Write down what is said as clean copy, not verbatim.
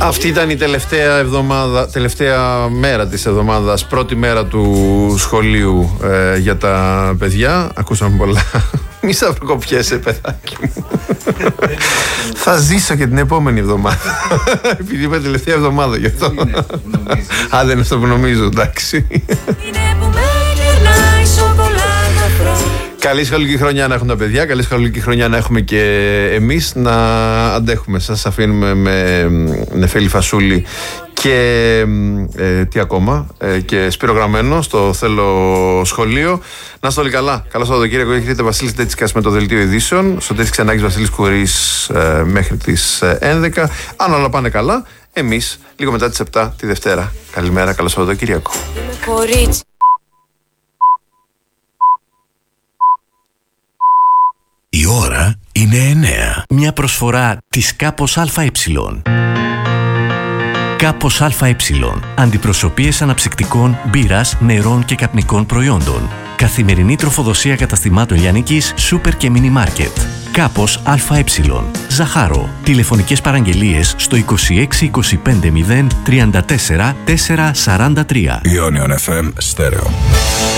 Αυτή ήταν η τελευταία μέρα της εβδομάδας, πρώτη μέρα του σχολείου για τα παιδιά. Ακούσαμε πολλά. Μη σταυροκοπιέσαι, παιδάκι μου. Θα ζήσω και την επόμενη εβδομάδα. Επειδή είπα τελευταία εβδομάδα γι' αυτό. Α, δεν είναι αυτό που νομίζω, εντάξει. Καλή σχολική χρονιά να έχουν τα παιδιά, καλή σχολική χρονιά να έχουμε και εμείς, να αντέχουμε. Σας αφήνουμε με Νεφέλη Φασούλη και τι ακόμα, και Σπύρο Γραμμένο στο Θέλω Σχολείο. Να είστε όλοι καλά. Καλό Σαββατοκύριακο. Έχετε Βασίλης Τέτσικας με το Δελτίο Ειδήσεων. Στο Τέτσικα Ανάγκης Βασίλης Κουρής μέχρι τις 11. Αν όλα πάνε καλά, εμείς λίγο μετά τις 7 τη Δευτέρα. Καλημέρα, καλό Σαββατοκύριακο. Η ώρα είναι 9. Μια προσφορά της Κάπος ΑΕ. Κάπος ΑΕ. Αντιπροσωπείες αναψυκτικών, μπύρας, νερών και καπνικών προϊόντων. Καθημερινή τροφοδοσία καταστημάτων λιανικής, σούπερ και μίνι μάρκετ. Κάπος ΑΕ. Ζαχάρο. Τηλεφωνικές παραγγελίες στο 26 25 0 34 443. Ionion FM Stereo.